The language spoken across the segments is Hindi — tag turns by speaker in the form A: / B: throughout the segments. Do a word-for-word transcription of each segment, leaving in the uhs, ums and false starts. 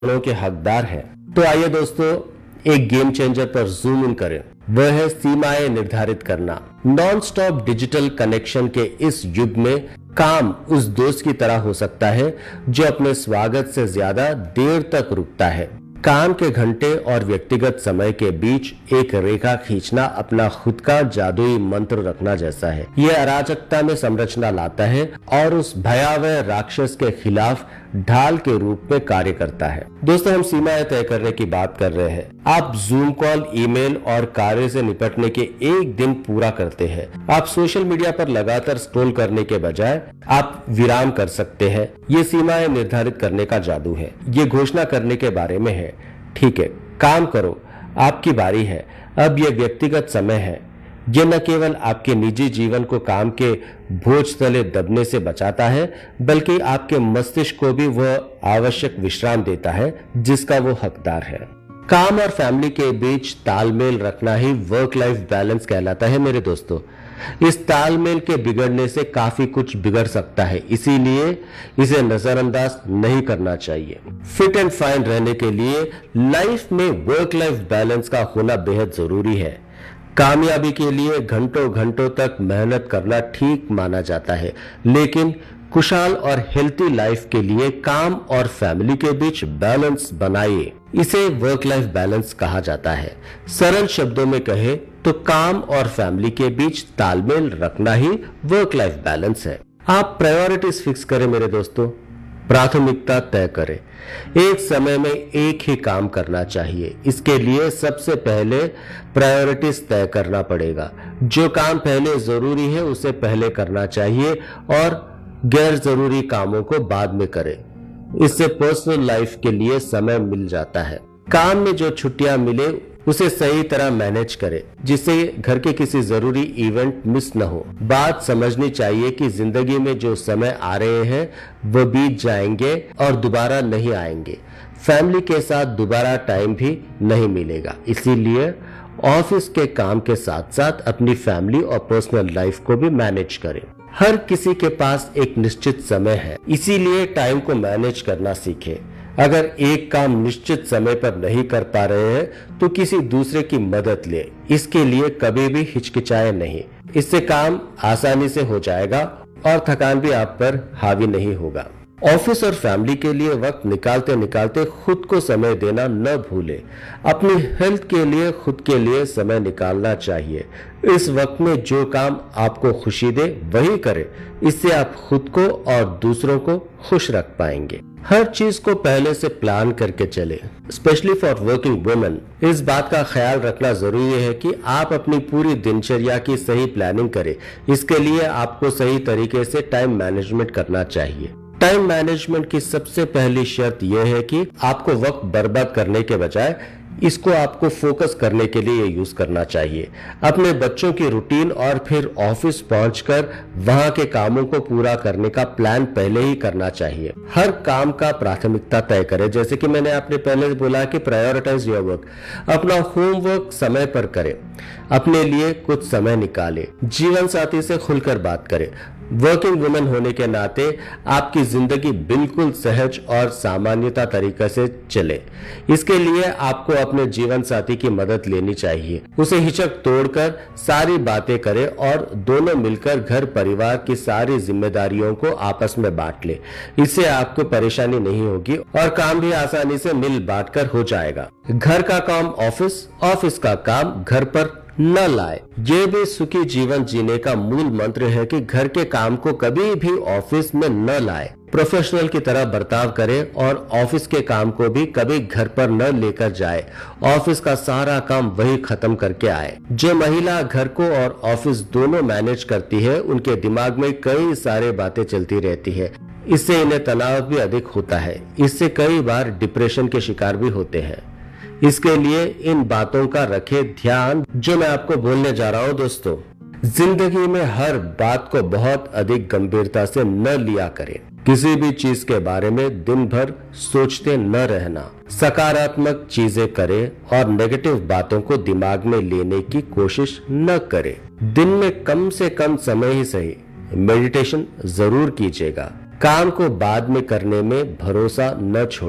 A: गुणों के हकदार हैं। तो आइए दोस्तों, एक गेम चेंजर पर जूम इन करें। वह है सीमाएं निर्धारित करना। नॉन स्टॉप डिजिटल कनेक्शन के इस युग में काम उस दोस्त की तरह हो सकता है जो अपने स्वागत से ज्यादा देर तक रुकता है। काम के घंटे और व्यक्तिगत समय के बीच एक रेखा खींचना अपना खुद का जादुई मंत्र रखना जैसा है। यह अराजकता में संरचना लाता है और उस भयावह राक्षस के खिलाफ ढाल के रूप में कार्य करता है। दोस्तों, हम सीमाएं तय करने की बात कर रहे हैं। आप जूम कॉल, ईमेल और कार्य से निपटने के एक दिन पूरा करते हैं। आप सोशल मीडिया पर लगातार स्क्रॉल करने के बजाय आप विराम कर सकते हैं। ये सीमाएं निर्धारित करने का जादू है। ये घोषणा करने के बारे में है, ठीक है, काम करो, आपकी बारी है, अब ये व्यक्तिगत समय है। ये न केवल आपके निजी जीवन को काम के बोझ तले दबने से बचाता है, बल्कि आपके मस्तिष्क को भी वह आवश्यक विश्राम देता है जिसका वो हकदार है। काम और फैमिली के बीच तालमेल रखना ही वर्क लाइफ बैलेंस कहलाता है मेरे दोस्तों। इस तालमेल के बिगड़ने से काफी कुछ बिगड़ सकता है, इसीलिए इसे नजरअंदाज नहीं करना चाहिए। फिट एंड फाइन रहने के लिए लाइफ में वर्क लाइफ बैलेंस का होना बेहद जरूरी है। कामयाबी के लिए घंटों घंटों तक मेहनत करना ठीक माना जाता है, लेकिन खुशहाल और हेल्थी लाइफ के लिए काम और फैमिली के बीच बैलेंस बनाइए। इसे वर्क लाइफ बैलेंस कहा जाता है। सरल शब्दों में कहे तो काम और फैमिली के बीच तालमेल रखना ही वर्क लाइफ बैलेंस है। आप प्रायोरिटीज फिक्स करें मेरे दोस्तों, प्राथमिकता तय करें। एक समय में एक ही काम करना चाहिए। इसके लिए सबसे पहले प्रायोरिटीज तय करना पड़ेगा। जो काम पहले जरूरी है उसे पहले करना चाहिए और गैर जरूरी कामों को बाद में करें। इससे पर्सनल लाइफ के लिए समय मिल जाता है। काम में जो छुट्टियां मिले उसे सही तरह मैनेज करें, जिससे घर के किसी जरूरी इवेंट मिस न हो। बात समझनी चाहिए कि जिंदगी में जो समय आ रहे हैं वो बीत जाएंगे और दोबारा नहीं आएंगे। फैमिली के साथ दोबारा टाइम भी नहीं मिलेगा, इसीलिए ऑफिस के काम के साथ साथ अपनी फैमिली और पर्सनल लाइफ को भी मैनेज करें। हर किसी के पास एक निश्चित समय है, इसीलिए टाइम को मैनेज करना सीखें। अगर एक काम निश्चित समय पर नहीं कर पा रहे हैं तो किसी दूसरे की मदद ले। इसके लिए कभी भी हिचकिचाए नहीं। इससे काम आसानी से हो जाएगा और थकान भी आप पर हावी नहीं होगा। ऑफिस और फैमिली के लिए वक्त निकालते निकालते खुद को समय देना न भूले। अपनी हेल्थ के लिए खुद के लिए समय निकालना चाहिए। इस वक्त में जो काम आपको खुशी दे वही करें। इससे आप खुद को और दूसरों को खुश रख पाएंगे। हर चीज को पहले से प्लान करके चले, स्पेशली फॉर वर्किंग वुमेन। इस बात का ख्याल रखना जरूरी है कि आप अपनी पूरी दिनचर्या की सही प्लानिंग करें। इसके लिए आपको सही तरीके से टाइम मैनेजमेंट करना चाहिए। टाइम मैनेजमेंट की सबसे पहली शर्त यह है कि आपको वक्त बर्बाद करने के बजाय इसको आपको फोकस करने के लिए यूज करना चाहिए। अपने बच्चों की रूटीन और फिर ऑफिस पहुंचकर वहां के कामों को पूरा करने का प्लान पहले ही करना चाहिए। हर काम का प्राथमिकता तय करें, जैसे कि मैंने आपने पहले बोला कि प्रायोरिटाइज योर वर्क। अपना होमवर्क समय पर करें, अपने लिए कुछ समय निकालें, जीवन साथी से खुलकर बात करें। वर्किंग वुमेन होने के नाते आपकी जिंदगी बिल्कुल सहज और सामान्यता तरीके से चले। इसके लिए आपको अपने जीवन साथी की मदद लेनी चाहिए। उसे हिचक तोड़कर सारी बातें करें और दोनों मिलकर घर परिवार की सारी जिम्मेदारियों को आपस में बांट ले। इससे आपको परेशानी नहीं होगी और काम भी आसानी से मिल बांट कर हो जाएगा। घर का काम ऑफिस, ऑफिस का काम घर पर न लाए। ये भी सुखी जीवन जीने का मूल मंत्र है कि घर के काम को कभी भी ऑफिस में न लाए। प्रोफेशनल की तरह बर्ताव करें और ऑफिस के काम को भी कभी घर पर न लेकर जाए। ऑफिस का सारा काम वही खत्म करके आए। जो महिला घर को और ऑफिस दोनों मैनेज करती है, उनके दिमाग में कई सारे बातें चलती रहती है। इससे इन्हें तनाव भी अधिक होता है। इससे कई बार डिप्रेशन के शिकार भी होते हैं। इसके लिए इन बातों का रखें ध्यान जो मैं आपको बोलने जा रहा हूँ। दोस्तों, जिंदगी में हर बात को बहुत अधिक गंभीरता से न लिया करें। किसी भी चीज के बारे में दिन भर सोचते न रहना। सकारात्मक चीजें करें और नेगेटिव बातों को दिमाग में लेने की कोशिश न करें। दिन में कम से कम समय ही सही मेडिटेशन जरूर कीजिएगा। काम को बाद में करने में भरोसा न छोड़ो।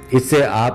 A: इससे आप